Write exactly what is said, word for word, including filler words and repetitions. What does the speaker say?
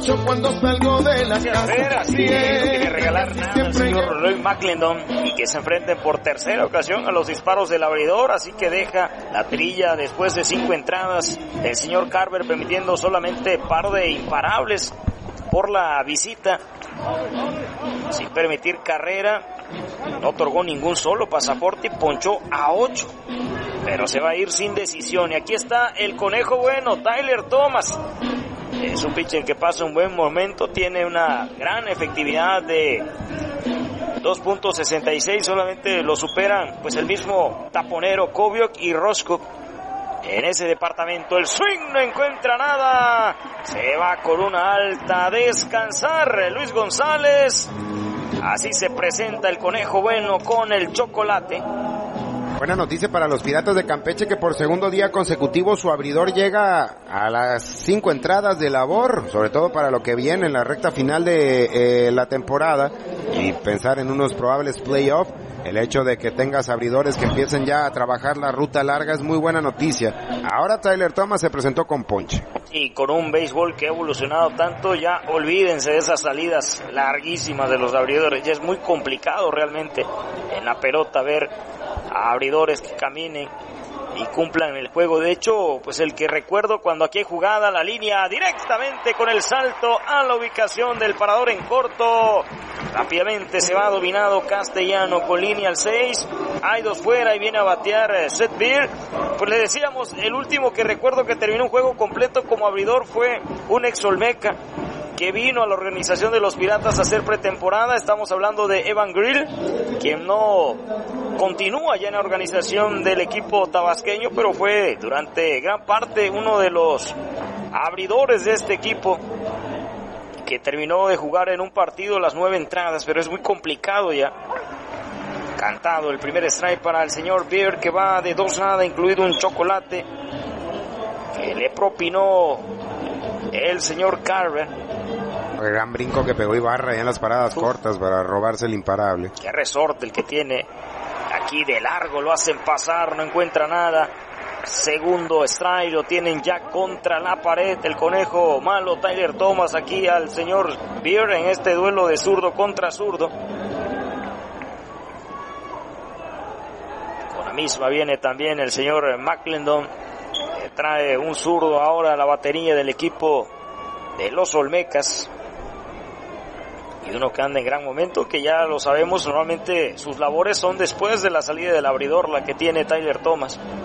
ocho cuando salgo de la casa. Ver, así no quiere regalar nada el señor Roy McClendon, y que se enfrenten por tercera ocasión a los disparos del abridor, así que deja la trilla después de cinco entradas del señor Carver, permitiendo solamente par de imparables por la visita, sin permitir carrera. No otorgó ningún solo pasaporte y ponchó a ocho, pero se va a ir sin decisión. Y aquí está el conejo bueno, Tyler Thomas. Es un pitcher que pasa un buen momento, tiene una gran efectividad de dos punto sesenta y seis, solamente lo superan pues el mismo taponero Kobiok y Roscoe. En ese departamento el swing no encuentra nada, se va con una alta a descansar Luis González. Así se presenta el conejo bueno con el chocolate. Buena noticia para los Piratas de Campeche, que por segundo día consecutivo su abridor llega a las cinco entradas de labor, sobre todo para lo que viene en la recta final de eh, la temporada, y pensar en unos probables playoffs. El hecho de que tengas abridores que empiecen ya a trabajar la ruta larga es muy buena noticia. Ahora Tyler Thomas se presentó con ponche. Y con un béisbol que ha evolucionado tanto, ya olvídense de esas salidas larguísimas de los abridores. Ya es muy complicado realmente en la pelota ver a abridores que caminen y cumplan el juego. De hecho, pues el que recuerdo cuando aquí hay jugada, la línea directamente con el salto a la ubicación del parador en corto. Rápidamente se va dominado Castellano con línea al seis. Hay dos fuera y viene a batear Seth Beer. Pues le decíamos, el último que recuerdo que terminó un juego completo como abridor fue un ex Olmeca que vino a la organización de los Piratas a hacer pretemporada. Estamos hablando de Evan Grill, quien no continúa ya en la organización del equipo tabasqueño, pero fue durante gran parte uno de los abridores de este equipo, que terminó de jugar en un partido las nueve entradas, pero es muy complicado ya. Cantado el primer strike para el señor Beer, que va de dos nada, incluido un chocolate que le propinó el señor Carver. El gran brinco que pegó Ibarra ya en las paradas Uf. cortas para robarse el imparable. Qué resorte el que tiene aquí de largo, lo hacen pasar, no encuentra nada. Segundo strike, lo tienen ya contra la pared el conejo malo Tyler Thomas aquí al señor Beer en este duelo de zurdo contra zurdo. Con la misma viene también el señor McClendon, que trae un zurdo ahora a la batería del equipo de los Olmecas. Y uno que anda en gran momento, que ya lo sabemos, normalmente sus labores son después de la salida del abridor, la que tiene Tyler Thomas.